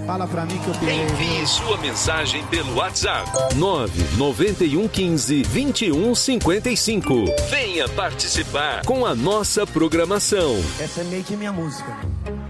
Fala pra mim que eu pirei. Envie sua mensagem pelo WhatsApp 99115-2155. Venha participar com a nossa programação. Essa é meio que minha música.